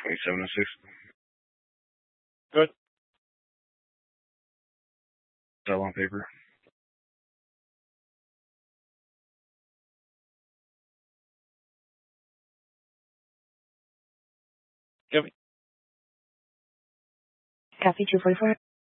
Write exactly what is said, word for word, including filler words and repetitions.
twenty-seven oh six. Good. Sell on paper. Give me. Copy two forty-four.